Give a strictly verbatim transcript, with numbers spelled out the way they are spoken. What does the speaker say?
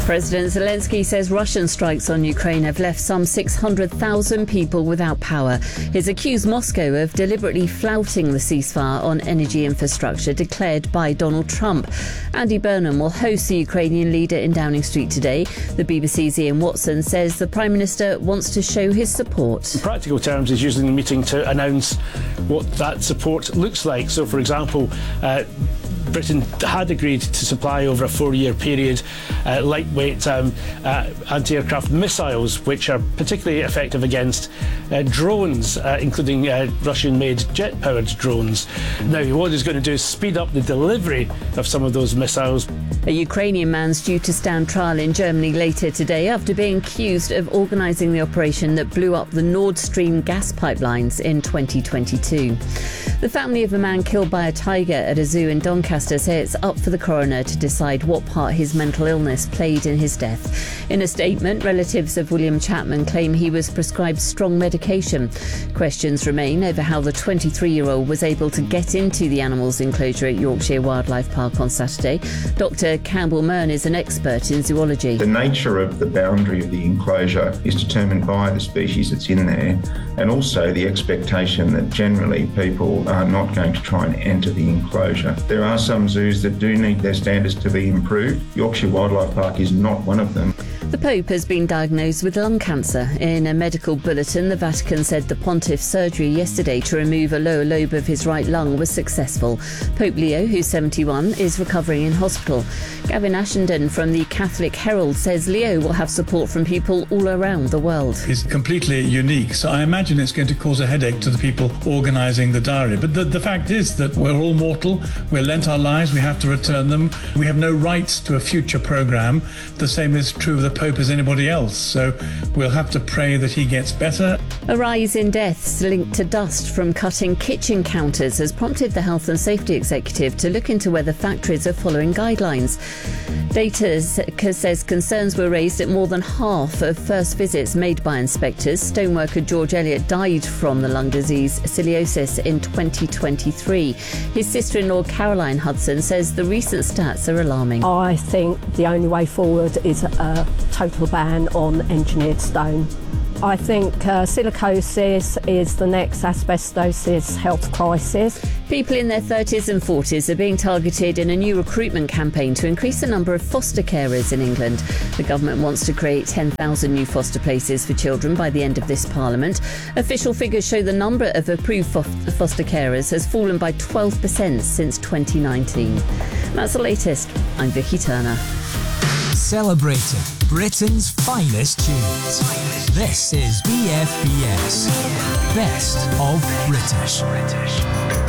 President Zelensky says Russian strikes on Ukraine have left some six hundred thousand people without power. He's accused Moscow of deliberately flouting the ceasefire on energy infrastructure declared by Donald Trump. Andy Burnham will host the Ukrainian leader in Downing Street today. The B B C's Ian Watson says the Prime Minister wants to show his support. In practical terms, he's using the meeting to announce what that support looks like. So, for example, uh, Britain had agreed to supply over a four-year period uh, lightweight um, uh, anti-aircraft missiles, which are particularly effective against uh, drones, uh, including uh, Russian-made jet-powered drones. Now, what he's going to do is speed up the delivery of some of those missiles. A Ukrainian man's due to stand trial in Germany later today after being accused of organising the operation that blew up the Nord Stream gas pipelines in twenty twenty-two. The family of a man killed by a tiger at a zoo in Doncaster say it's up for the coroner to decide what part his mental illness played in his death. In a statement, relatives of William Chapman claim he was prescribed strong medication. Questions remain over how the twenty-three-year-old was able to get into the animals' enclosure at Yorkshire Wildlife Park on Saturday. Doctor Campbell Mern is an expert in zoology. The nature of the boundary of the enclosure is determined by the species that's in there, and also the expectation that generally people are not going to try and enter the enclosure. There are some zoos that do need their standards to be improved. Yorkshire Wildlife Park is not one of them. The Pope has been diagnosed with lung cancer. In a medical bulletin, the Vatican said the pontiff's surgery yesterday to remove a lower lobe of his right lung was successful. Pope Leo, who's seventy-one, is recovering in hospital. Gavin Ashenden from the Catholic Herald says Leo will have support from people all around the world. He's completely unique, so I imagine it's going to cause a headache to the people organising the diary. But the, the fact is that we're all mortal, we're lent our lives, we have to return them. We have no rights to a future programme. The same is true of the Pope as anybody else, so we'll have to pray that he gets better. A rise in deaths linked to dust from cutting kitchen counters has prompted the Health and Safety Executive to look into whether factories are following guidelines. Data says concerns were raised at more than half of first visits made by inspectors. Stoneworker George Elliott died from the lung disease cilicosis in twenty twenty-three. His sister-in-law Caroline Hudson says the recent stats are alarming. I think the only way forward is a total ban on engineered stone. I think uh, silicosis is the next asbestosis health crisis. People in their thirties and forties are being targeted in a new recruitment campaign to increase the number of foster carers in England. The government wants to create ten thousand new foster places for children by the end of this Parliament. Official figures show the number of approved foster carers has fallen by twelve percent since twenty nineteen. That's the latest. I'm Vicky Turner. Celebrating Britain's finest tunes. This is B F B S. Best of British.